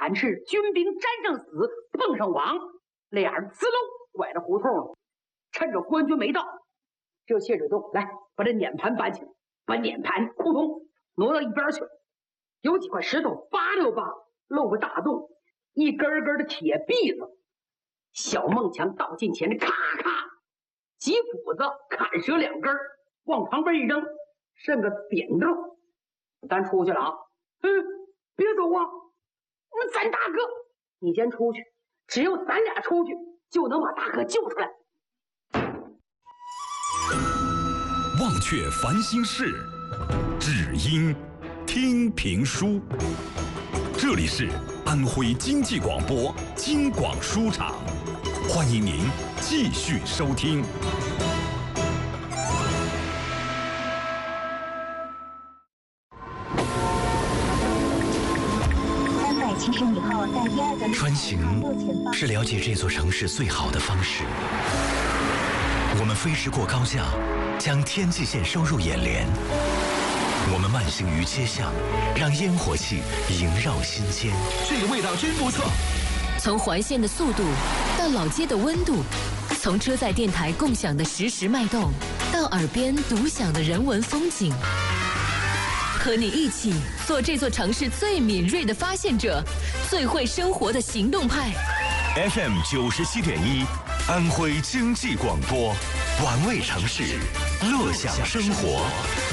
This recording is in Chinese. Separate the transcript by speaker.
Speaker 1: 喊是军兵沾上死，碰上网，俩人滋溜拐着胡同，趁着官军没到，这谢水洞来把这碾盘搬起来，把碾盘扑通挪到一边去。有几块石头扒溜吧，露个大洞，一根根的铁篦子。小孟强倒近前，咔咔几斧子砍折2根，往旁边一扔，剩个扁豆。咱出去了啊！别走啊！咱大哥，你先出去，只有咱俩出去，就能把大哥救出来。
Speaker 2: 忘却烦心事，只因听评书。这里是安徽经济广播京广书场，欢迎您继续收听。
Speaker 3: 穿行是了解这座城市最好的方式。我们飞驰过高架，将天际线收入眼帘。我们慢行于街巷，让烟火气萦绕心间。
Speaker 4: 这个味道真不错。
Speaker 5: 从环线的速度到老街的温度，从车载电台共享的实时脉动，到耳边独享的人文风景。和你一起做这座城市最敏锐的发现者，最会生活的行动派。
Speaker 3: FM 97.1，安徽经济广播，玩味城市，乐享生活。